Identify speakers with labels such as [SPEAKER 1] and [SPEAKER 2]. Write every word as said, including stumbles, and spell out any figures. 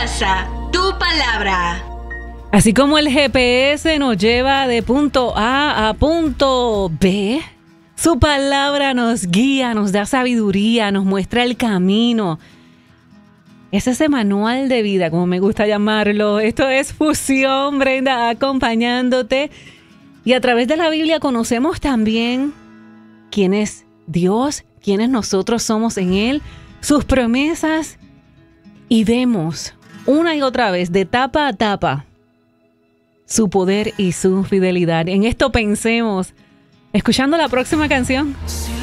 [SPEAKER 1] casa, tu palabra.
[SPEAKER 2] Así como el G P S nos lleva de punto A a punto B, su palabra nos guía, nos da sabiduría, nos muestra el camino. Es ese manual de vida, como me gusta llamarlo. Esto es Fusión, Brenda, acompañándote. Y a través de la Biblia conocemos también quién es Dios, quiénes nosotros somos en Él, sus promesas, y vemos una y otra vez, de tapa a tapa, su poder y su fidelidad. En esto pensemos, escuchando la próxima canción.